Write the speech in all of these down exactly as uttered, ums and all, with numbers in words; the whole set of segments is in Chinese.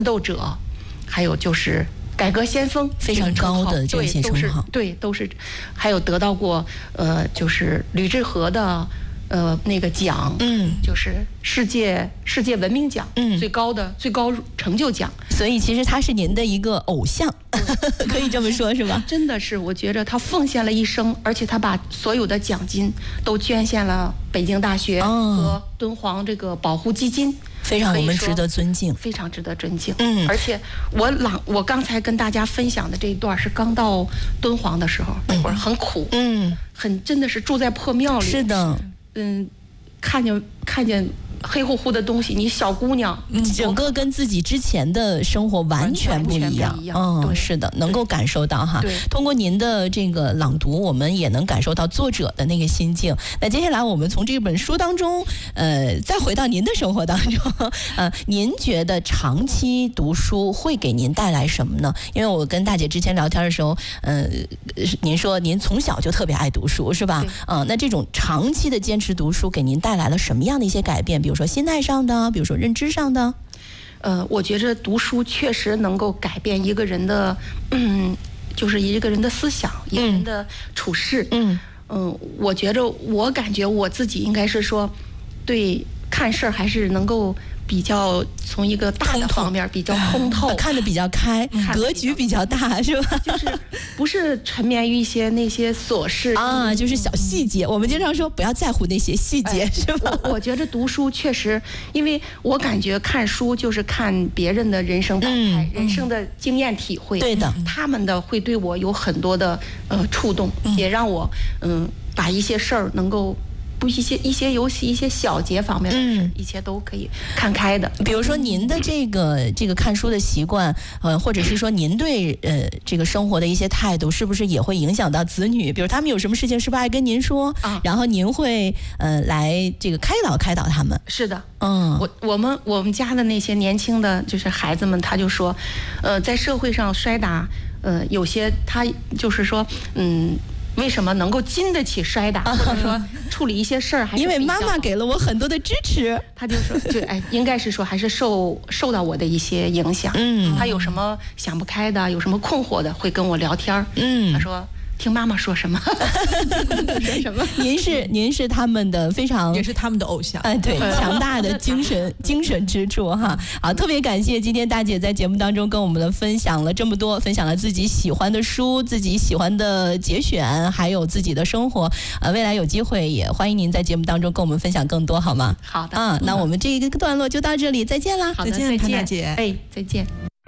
斗者，还有就是改革先锋， 非常高的这些称号， 对，都是，还有得到过呃，就是吕志和的呃那个奖，嗯，就是世界世界文明奖，嗯，最高的最高成就奖。 所以其实他是您的一个偶像，可以这么说，是吧？ 真的是，我觉着他奉献了一生，而且他把所有的奖金都捐献了北京大学和敦煌这个保护基金。 非常我们值得尊敬， 非常值得尊敬。嗯，而且我朗我刚才跟大家分享的这一段是刚到敦煌的时候，那会儿很苦，嗯，很真的是住在破庙里。 是的， 嗯，看见看见黑乎乎的东西，你小姑娘， 嗯，整个跟自己之前的生活完全不一样。嗯，是的，能够感受到哈。通过您的这个朗读，我们也能感受到作者的那个心境。那接下来我们从这本书当中，呃，再回到您的生活当中，呃，您觉得长期读书会给您带来什么呢？因为我跟大姐之前聊天的时候，呃，您说您从小就特别爱读书，是吧？嗯、呃，那这种长期的坚持读书，给您带来了什么样的一些改变？比如说心态上的，比如说认知上的。 呃，我觉着读书确实能够改变一个人的，嗯，就是一个人的思想，一个人的处事。嗯嗯，我觉着，我感觉我自己应该是说，对看事儿还是能够比较从一个大的方面比较通透， 啊、看得比较开，格局比较大，是吧？ 就是不是沉湎于一些那些琐事啊，就是小细节。我们经常说不要在乎那些细节，哎、是吧？ 我, 我觉得读书确实，因为我感觉看书就是看别人的人生百态、嗯、人生的经验体会。 对的， 他们的会对我有很多的呃触动，嗯、也让我嗯、呃、把一些事儿能够。不一些一些游戏一些小节方面的事，嗯，一切都可以看开的。 比如说您的这个这个看书的习惯，呃，或者是说您对呃这个生活的一些态度，是不是也会影响到子女？比如他们有什么事情，是不是爱跟您说？啊，然后您会呃来这个开导开导他们？ 是的，嗯，我我们我们家的那些年轻的就是孩子们，他就说，呃，在社会上摔打，呃，有些他就是说，嗯。为什么能够经得起摔打，或者说处理一些事儿，还是因为妈妈给了我很多的支持。 他就说，就哎，应该是说还是受受到我的一些影响。嗯，他有什么想不开的，有什么困惑的，会跟我聊天。嗯，他说。听妈妈说什么说什么？ 您是您是他们的非常也是他们的偶像， 哎，对，强大的精神精神支柱哈。好，特别感谢今天大姐在节目当中跟我们的分享了这么多，分享了自己喜欢的书、自己喜欢的节选，还有自己的生活。呃，未来有机会也欢迎您在节目当中跟我们分享更多，好吗？ 好的。 啊，那我们这一个段落就到这里，再见啦！ 好的， 再见， 潘大姐。 哎，再见。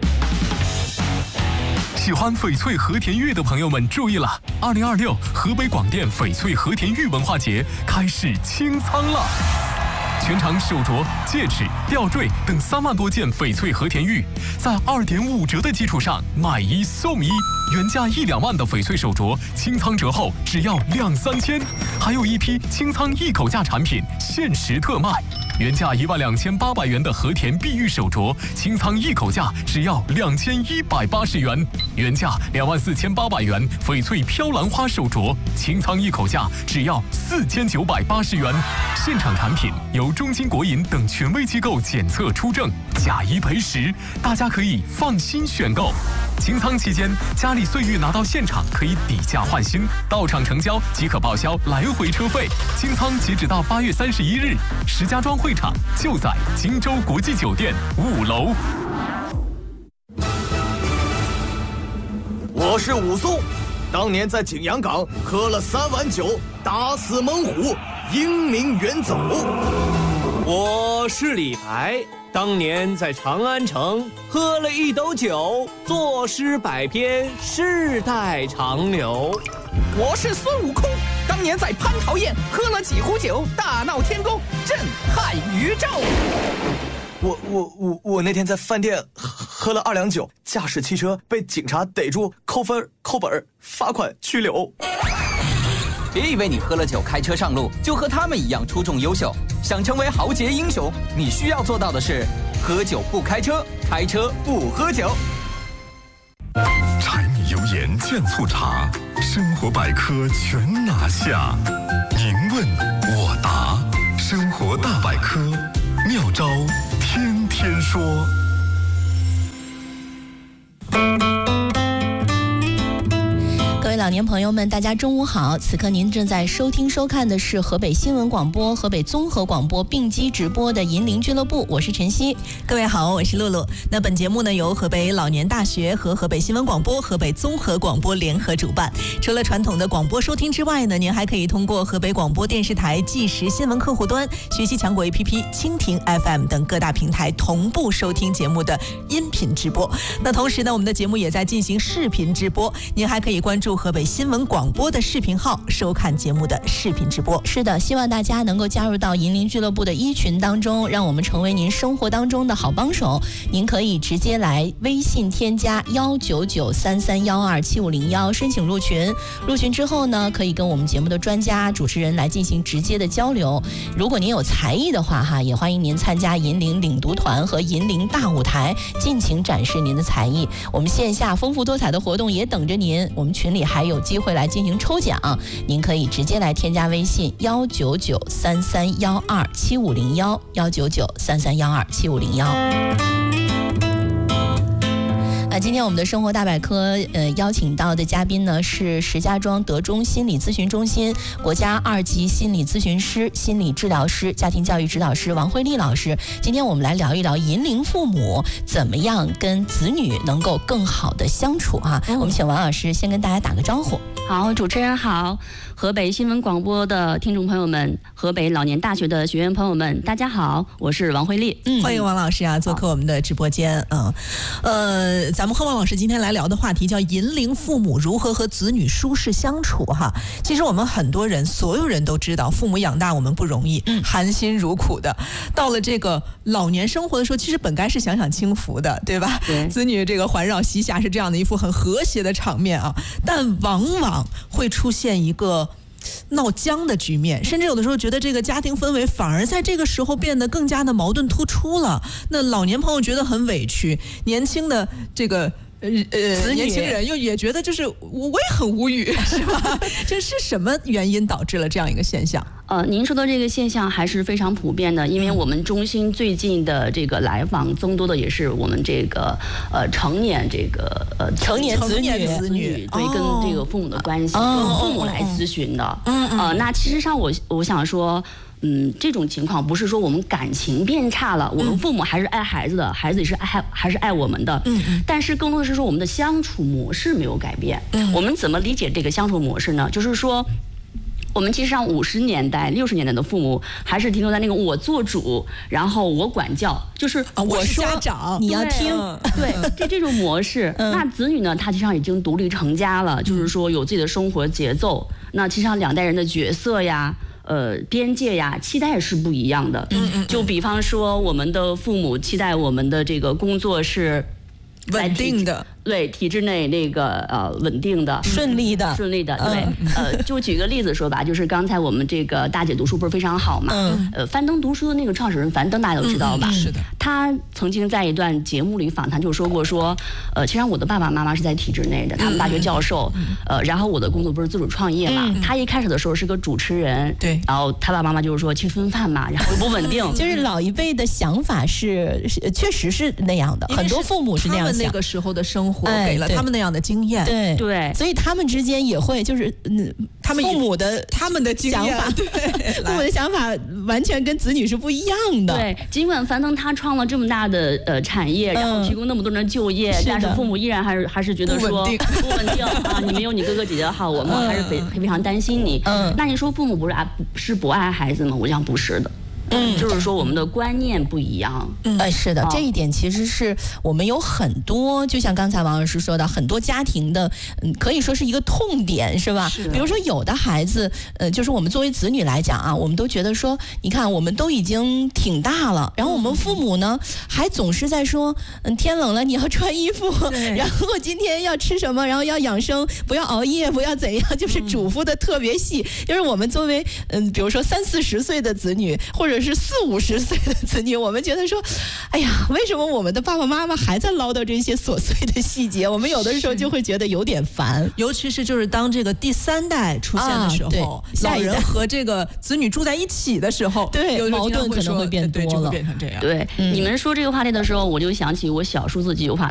喜欢翡翠和田玉的朋友们注意了，二零二六河北广电翡翠和田玉文化节开始清仓了。全场手镯、戒指、吊坠等三万多件翡翠和田玉，在二点五折的基础上买一送一，原价一两万的翡翠手镯，清仓折后只要两三千，还有一批清仓一口价产品限时特卖。原价一万两千八百元的和田碧玉手镯，清仓一口价只要两千一百八十元；原价两万四千八百元翡翠飘兰花手镯，清仓一口价只要四千九百八十元。现场产品由中金国银等权威机构检测出证，假一赔十，大家可以放心选购。清仓期间，佳丽岁玉拿到现场可以抵价换新，到场成交即可报销来回车费。清仓截止到八月三十一日，石家庄会场就在荆州国际酒店五楼。 我是武松，当年在景阳冈喝了三碗酒，打死猛虎，英名远走。 我是李白，当年在长安城喝了一斗酒，作诗百篇，世代长流。 我是孙悟空，当年在蟠桃宴喝了几壶酒，大闹天宫，震撼宇宙。 我我我我那天在饭店喝了二两酒，驾驶汽车被警察逮住，扣分扣本罚款拘留。 别以为你喝了酒开车上路就和他们一样出众优秀，想成为豪杰英雄，你需要做到的是喝酒不开车，开车不喝酒。 柴米油盐酱醋茶，生活百科全拿下。您问我答，生活大百科，妙招天天说。 老年朋友们，大家中午好！此刻您正在收听收看的是河北新闻广播、河北综合广播并机直播的银铃俱乐部，我是晨曦。 各位好，我是露露。那本节目呢由河北老年大学和河北新闻广播、河北综合广播联合主办。除了传统的广播收听之外呢，您还可以通过河北广播电视台即时新闻客户端、学习强国 A P P、蜻蜓 F M 等各大平台同步收听节目的音频直播。那同时呢，我们的节目也在进行视频直播，您还可以关注河北新闻广播的视频号收看节目的视频直播。 是的，希望大家能够加入到银铃俱乐部的一群当中，让我们成为您生活当中的好帮手。您可以直接来微信添加幺九九三三幺二七五零幺申请入群。入群之后呢，可以跟我们节目的专家主持人来进行直接的交流。如果您有才艺的话哈，也欢迎您参加银铃领读团和银铃大舞台，尽情展示您的才艺。我们线下丰富多彩的活动也等着您，我们群里还有机会来进行抽奖，您可以直接来添加微信幺九九三三幺二七五零幺幺九九三三幺二七五零幺。那今天我们的生活大百科，呃，邀请到的嘉宾呢是石家庄德中心理咨询中心国家二级心理咨询师、心理治疗师、家庭教育指导师王慧丽老师。今天我们来聊一聊银龄父母怎么样跟子女能够更好的相处啊。嗯、我们请王老师先跟大家打个招呼。 好，主持人好，河北新闻广播的听众朋友们，河北老年大学的学员朋友们，大家好，我是王慧丽。 嗯，欢迎王老师啊，做客我们的直播间。嗯，呃，咱们和王老师今天来聊的话题叫银龄父母如何和子女舒适相处哈。其实我们很多人，所有人都知道，父母养大我们不容易，嗯，含辛茹苦的。到了这个老年生活的时候，其实本该是享享清福的，对吧？对，子女这个环绕膝下是这样的一副很和谐的场面啊，但往往会出现一个闹僵的局面，甚至有的时候觉得这个家庭氛围反而在这个时候变得更加的矛盾突出了。那老年朋友觉得很委屈，年轻的这个呃呃年轻人又也觉得就是我也很无语，是吧？这是什么原因导致了这样一个现象？ 呃，您说的这个现象还是非常普遍的，因为我们中心最近的这个来访增多的也是我们这个呃成年这个呃成年子女子女对、哦、跟这个父母的关系，哦、父母来咨询的。嗯嗯。呃，那其实上我我想说。嗯，这种情况不是说我们感情变差了，我们父母还是爱孩子的，嗯、孩子也是爱还是爱我们的。嗯嗯。但是更多的是说我们的相处模式没有改变。嗯。我们怎么理解这个相处模式呢？就是说，我们其实上五十年代、六十年代的父母还是停留在那个我做主，然后我管教，就是我说家长你要听。 对，这这种模式。嗯、那子女呢，他其实上已经独立成家了，就是说有自己的生活节奏。那其实上两代人的角色呀。呃，边界呀，期待是不一样的。嗯嗯。就比方说，我们的父母期待我们的这个工作是稳定的， 对，体制内那个呃稳定的、 顺利的、 顺利的。对，嗯、呃，就举个例子说吧，就是刚才我们这个大姐读书不是非常好嘛？嗯。呃，樊登读书的那个创始人樊登大家都知道吧？ 嗯、是的。 他曾经在一段节目里访谈就说过说，呃，其实我的爸爸妈妈是在体制内的，他们大学教授，嗯、呃，然后我的工作不是自主创业嘛？嗯、他一开始的时候是个主持人， 对， 然后他爸爸妈妈就是说吃分饭嘛，然后不稳定。 就是老一辈的想法是，是确实是那样的，很多父母是那样想。 他们那个时候的生活给了他们那样的经验， 对对， 所以他们之间也会就是嗯， 他们父母的他们的想法， 对， 父母的想法完全跟子女是不一样的。 对，尽管樊登他创了这么大的呃产业，然后提供那么多人就业，嗯、但是父母依然还是还是觉得说不稳定，不稳定啊！你没有你哥哥姐姐好，我们还是非非常担心你。嗯，那你说父母不是爱是不爱孩子吗？我想不是的。嗯，就是说我们的观念不一样。 嗯，呃，是的，哦、这一点其实是我们有很多，就像刚才王老师说的，很多家庭的，嗯，可以说是一个痛点，是吧？是。比如说有的孩子，呃，就是我们作为子女来讲啊，我们都觉得说，你看我们都已经挺大了，然后我们父母呢，还总是在说，嗯，天冷了你要穿衣服，然后今天要吃什么，然后要养生，不要熬夜，不要怎样，就是嘱咐的特别细。嗯、就是我们作为，嗯，比如说三四十岁的子女，或者是四五十岁的子女，我们觉得说，哎呀，为什么我们的爸爸妈妈还在唠叨这些琐碎的细节？我们有的时候就会觉得有点烦， 尤其是就是当这个第三代出现的时候，啊、老人和这个子女住在一起的时候， 对，矛盾可能会变多了， 就会变成这样。 对，嗯、你们说这个话题的时候，我就想起我小叔子几句话，